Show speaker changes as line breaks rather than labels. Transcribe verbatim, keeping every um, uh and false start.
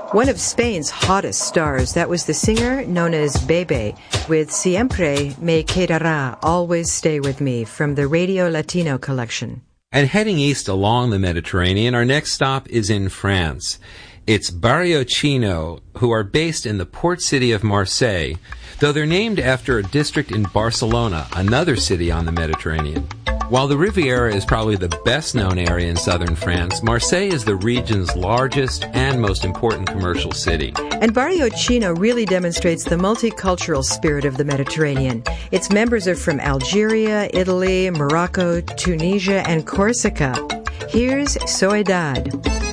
One of Spain's hottest stars, that was the singer known as Bebe, with Siempre Me Quedará, Always Stay With Me, from the Radio Latino collection.
And heading east along the Mediterranean, our next stop is in France. It's Barrio Chino, who are based in the port city of Marseille, though they're named after a district in Barcelona, another city on the Mediterranean. While the Riviera is probably the best-known area in southern France, Marseille is the region's largest and most important commercial city.
And Barrio Chino really demonstrates the multicultural spirit of the Mediterranean. Its members are from Algeria, Italy, Morocco, Tunisia, and Corsica. Here's Soledad.